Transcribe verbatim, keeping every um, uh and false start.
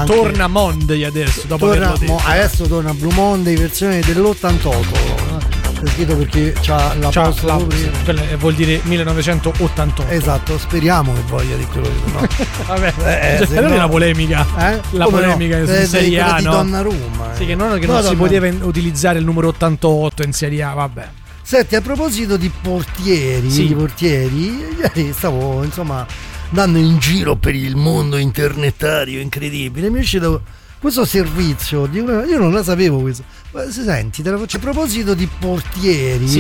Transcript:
torna Monday adesso, dopo torna, averlo detto. mo, adesso torna Blue Monday versione dell'ottantotto. C'è scritto perché c'ha la C'ha posta la, sopra. quella vuol dire millenovecentottantotto. Esatto, speriamo che voglia di quello che no. Vabbè, Eh, cioè, non no, è una polemica. Eh? La Come polemica no? in Eh, Serie A, di no? Donnarumma, eh. Sì, che non, che No, non si Donnarumma. poteva in- utilizzare il numero ottantotto in Serie A, vabbè. Senti, a proposito di portieri, Sì. di portieri, ieri stavo insomma andando in giro per il mondo internetario incredibile, mi è uscito questo servizio di una, io non la sapevo questo. Ma se senti, te la faccio a proposito di portieri. Sì.